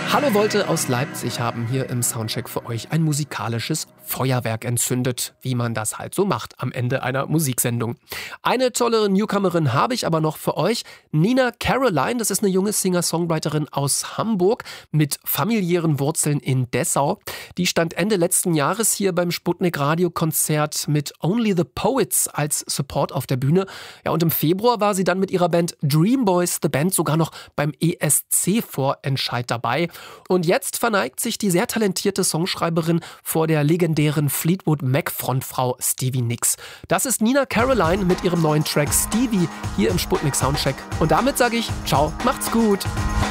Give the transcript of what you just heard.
Hallo Wolte aus Leipzig haben hier im Soundcheck für euch ein musikalisches Feuerwerk entzündet, wie man das halt so macht am Ende einer Musiksendung. Eine tolle Newcomerin habe ich aber noch für euch. Nina Caroline, das ist eine junge Singer-Songwriterin aus Hamburg mit familiären Wurzeln in Dessau. Die stand Ende letzten Jahres hier beim Sputnik-Radio-Konzert mit Only the Poets als Support auf der Bühne. Ja, und im Februar war sie dann mit ihrer Band Dreamboys, The Band, sogar noch beim ESC-Vorentscheid dabei. Und jetzt verneigt sich die sehr talentierte Songschreiberin vor der legendären Fleetwood Mac-Frontfrau Stevie Nicks. Das ist Nina Caroline mit ihrem neuen Track Stevie hier im Sputnik Soundcheck. Und damit sage ich, ciao, macht's gut.